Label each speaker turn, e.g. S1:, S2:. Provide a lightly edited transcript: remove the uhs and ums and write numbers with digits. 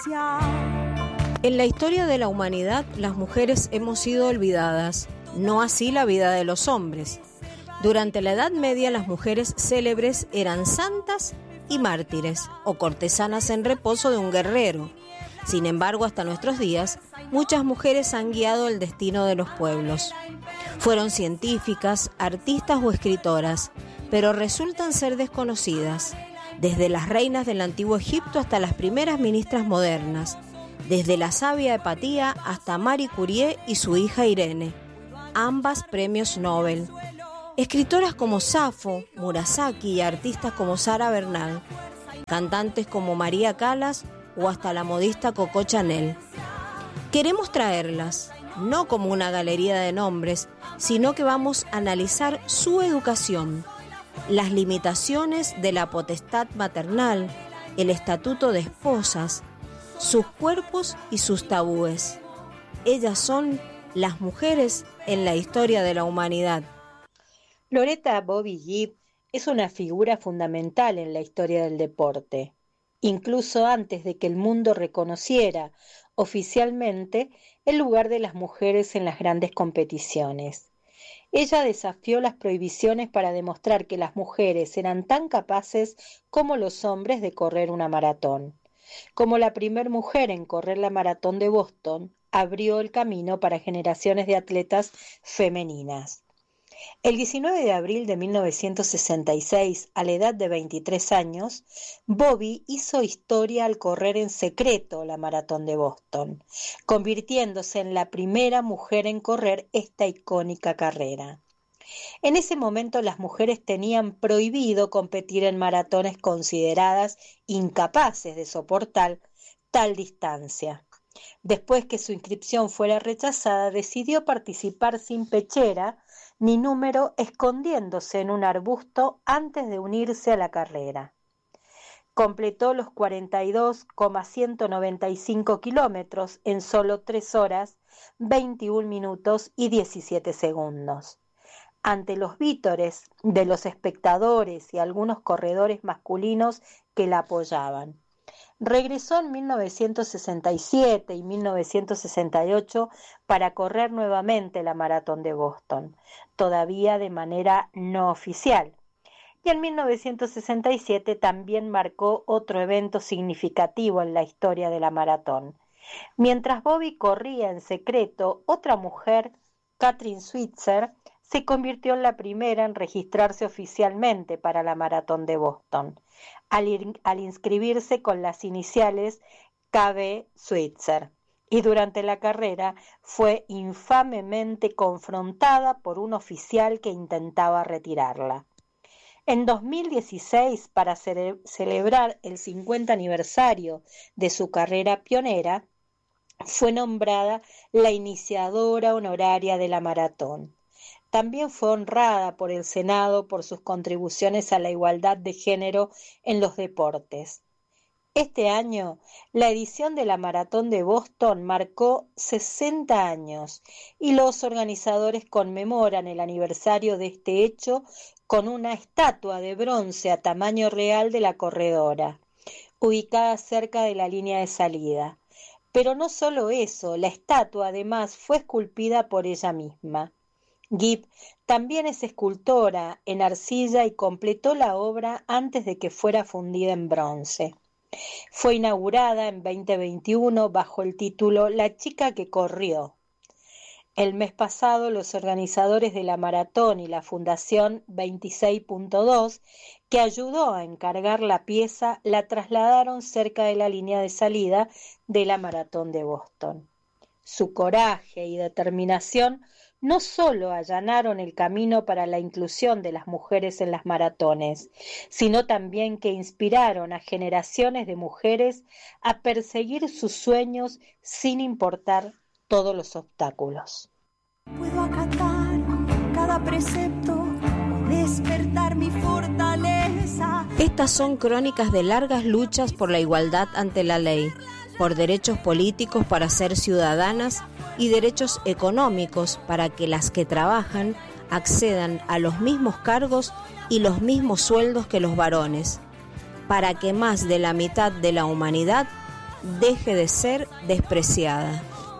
S1: En la historia de la humanidad, las mujeres hemos sido olvidadas, no así la vida de los hombres. Durante la Edad Media, las mujeres célebres eran santas y mártires, o cortesanas en reposo de un guerrero. Sin embargo, hasta nuestros días, muchas mujeres han guiado el destino de los pueblos. Fueron científicas, artistas o escritoras, pero resultan ser desconocidas, desde las reinas del antiguo Egipto hasta las primeras ministras modernas, desde la sabia Hepatía hasta Marie Curie y su hija Irene, ambas premios Nobel. Escritoras como Safo, Murasaki y artistas como Sara Bernal, cantantes como María Callas o hasta la modista Coco Chanel. Queremos traerlas, no como una galería de nombres, sino que vamos a analizar su educación, las limitaciones de la potestad maternal, el estatuto de esposas, sus cuerpos y sus tabúes. Ellas son las mujeres en la historia de la humanidad.
S2: Loretta Bobby Gibb es una figura fundamental en la historia del deporte, incluso antes de que el mundo reconociera oficialmente el lugar de las mujeres en las grandes competiciones. Ella desafió las prohibiciones para demostrar que las mujeres eran tan capaces como los hombres de correr una maratón. Como la primera mujer en correr la maratón de Boston, abrió el camino para generaciones de atletas femeninas. El 19 de abril de 1966, a la edad de 23 años, Bobby hizo historia al correr en secreto la maratón de Boston, convirtiéndose en la primera mujer en correr esta icónica carrera. En ese momento las mujeres tenían prohibido competir en maratones consideradas incapaces de soportar tal distancia. Después que su inscripción fuera rechazada, decidió participar sin pechera ni número, escondiéndose en un arbusto antes de unirse a la carrera. Completó los 42,195 kilómetros en solo 3 horas, 21 minutos y 17 segundos. Ante los vítores de los espectadores y algunos corredores masculinos que la apoyaban. Regresó en 1967 y 1968 para correr nuevamente la maratón de Boston, todavía de manera no oficial. Y en 1967 también marcó otro evento significativo en la historia de la maratón. Mientras Bobby corría en secreto, otra mujer, Katrin Switzer, se convirtió en la primera en registrarse oficialmente para la maratón de Boston, al inscribirse con las iniciales KB Switzer, y durante la carrera fue infamemente confrontada por un oficial que intentaba retirarla. En 2016, para celebrar el 50 aniversario de su carrera pionera, fue nombrada la iniciadora honoraria de la maratón. También fue honrada por el Senado por sus contribuciones a la igualdad de género en los deportes. Este año, la edición de la Maratón de Boston marcó 60 años y los organizadores conmemoran el aniversario de este hecho con una estatua de bronce a tamaño real de la corredora, ubicada cerca de la línea de salida. Pero no solo eso, la estatua además fue esculpida por ella misma. Gibb también es escultora en arcilla y completó la obra antes de que fuera fundida en bronce. Fue inaugurada en 2021 bajo el título La chica que corrió. El mes pasado, los organizadores de la maratón y la Fundación 26.2, que ayudó a encargar la pieza, la trasladaron cerca de la línea de salida de la maratón de Boston. Su coraje y determinación no solo allanaron el camino para la inclusión de las mujeres en las maratones, sino también que inspiraron a generaciones de mujeres a perseguir sus sueños sin importar todos los obstáculos.
S3: Puedo acatar cada precepto, despertar mi fortaleza.
S1: Estas son crónicas de largas luchas por la igualdad ante la ley, por derechos políticos para ser ciudadanas y derechos económicos para que las que trabajan accedan a los mismos cargos y los mismos sueldos que los varones, para que más de la mitad de la humanidad deje de ser despreciada.